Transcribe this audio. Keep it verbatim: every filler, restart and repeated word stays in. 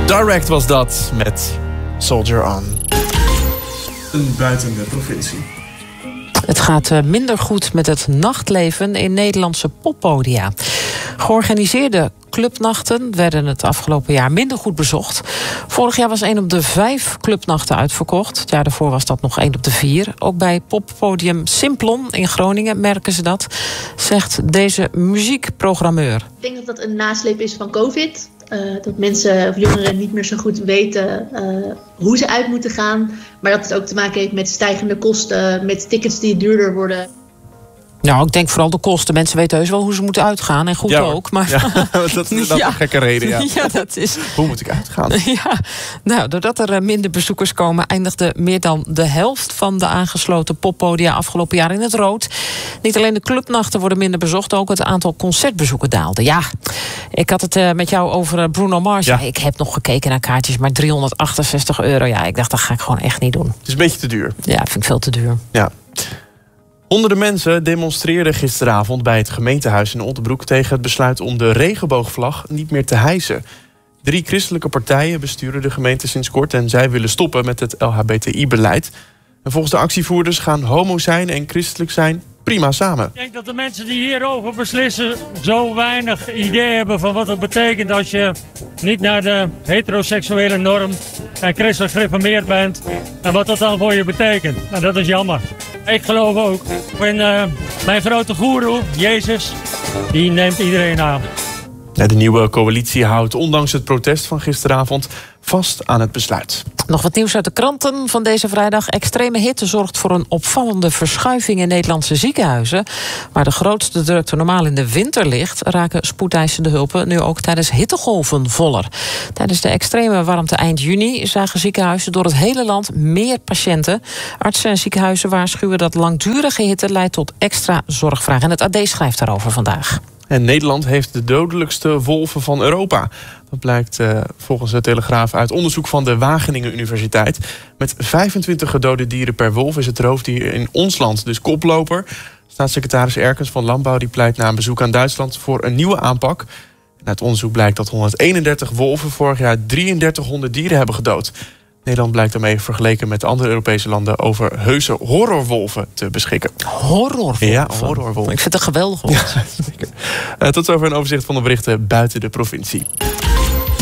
Direct was dat met Soldier On. Buiten de provincie. Het gaat minder goed met het nachtleven in Nederlandse poppodia. Georganiseerde clubnachten werden het afgelopen jaar minder goed bezocht. Vorig jaar was één op de vijf clubnachten uitverkocht. Het jaar daarvoor was dat nog één op de vier. Ook bij poppodium Simplon in Groningen merken ze dat, zegt deze muziekprogrammeur. Ik denk dat dat een nasleep is van COVID. Uh, dat mensen of jongeren niet meer zo goed weten uh, hoe ze uit moeten gaan. Maar dat het ook te maken heeft met stijgende kosten, met tickets die duurder worden. Nou, ik denk vooral de kosten. Mensen weten heus wel hoe ze moeten uitgaan. En goed ja, ook. Maar ja, dat is dat ja. een gekke reden. Ja. ja, dat is... Hoe moet ik uitgaan? Ja, nou, doordat er minder bezoekers komen, eindigde meer dan de helft van de aangesloten poppodia afgelopen jaar in het rood. Niet alleen de clubnachten worden minder bezocht, ook het aantal concertbezoeken daalde. Ja, ik had het uh, met jou over Bruno Mars. Ja. Ik heb nog gekeken naar kaartjes, maar driehonderdachtenzestig euro. Ja, ik dacht, dat ga ik gewoon echt niet doen. Het is een beetje te duur. Ja, vind ik veel te duur. Ja. Honderden mensen demonstreerden gisteravond bij het gemeentehuis in Otterbroek tegen het besluit om de regenboogvlag niet meer te hijsen. Drie christelijke partijen besturen de gemeente sinds kort en zij willen stoppen met het L H B T I-beleid. En volgens de actievoerders gaan homo zijn en christelijk zijn prima samen. Ik denk dat de mensen die hierover beslissen zo weinig idee hebben van wat het betekent als je niet naar de heteroseksuele norm en christelijk gereformeerd bent en wat dat dan voor je betekent. Nou, dat is jammer. Ik geloof ook in uh, mijn grote goeroe, Jezus, die neemt iedereen aan. Ja, de nieuwe coalitie houdt ondanks het protest van gisteravond vast aan het besluit. Nog wat nieuws uit de kranten van deze vrijdag. Extreme hitte zorgt voor een opvallende verschuiving in Nederlandse ziekenhuizen. Waar de grootste drukte normaal in de winter ligt, raken spoedeisende hulpen nu ook tijdens hittegolven voller. Tijdens de extreme warmte eind juni zagen ziekenhuizen door het hele land meer patiënten. Artsen en ziekenhuizen waarschuwen dat langdurige hitte leidt tot extra zorgvraag. En het A D schrijft daarover vandaag. En Nederland heeft de dodelijkste wolven van Europa. Dat blijkt uh, volgens de Telegraaf uit onderzoek van de Wageningen Universiteit. Met vijfentwintig gedode dieren per wolf is het roofdier in ons land dus koploper. Staatssecretaris Erkens van Landbouw die pleit na een bezoek aan Duitsland voor een nieuwe aanpak. En uit onderzoek blijkt dat honderdeenendertig wolven vorig jaar drieëndertighonderd dieren hebben gedood. Nederland blijkt daarmee vergeleken met andere Europese landen over heuse horrorwolven te beschikken. Horrorwolven? Ja, horrorwolven. Ik vind het geweldig. Ja, zeker. Uh, tot zover een overzicht van de berichten buiten de provincie.